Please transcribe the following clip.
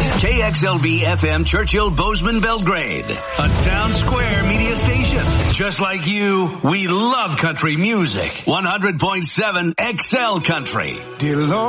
KXLB FM Churchill Bozeman Belgrade, a town square media station. Just like you, we love country music. 100.7 XL Country. Dear Lord.